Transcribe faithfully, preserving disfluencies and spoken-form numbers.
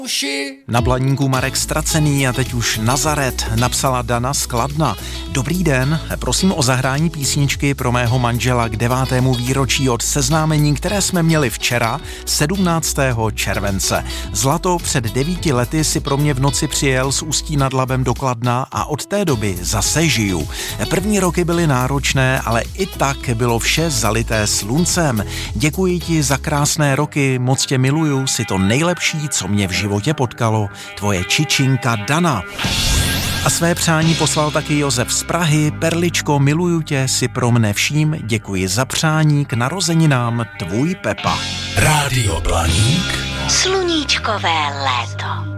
Na Blaníku Marek Ztracený a teď už Nazaret, napsala Dana z Kladna. Dobrý den, prosím o zahrání písničky pro mého manžela k devátému výročí od seznámení, které jsme měli včera, sedmnáctého července. Zlato před devíti lety si pro mě v noci přijel z Ústí nad Labem do Kladna a od té doby zase žiju. První roky byly náročné, ale i tak bylo vše zalité sluncem. Děkuji ti za krásné roky, moc tě miluju, si to nejlepší, co mě v životě potkalo. Tvoje čičinka Dana. A své přání poslal taky Josef z Prahy. Perličko, miluju tě, si pro mne vším, děkuji za přání k narozeninám, tvůj Pepa. Rádio Blaník. Sluníčkové léto.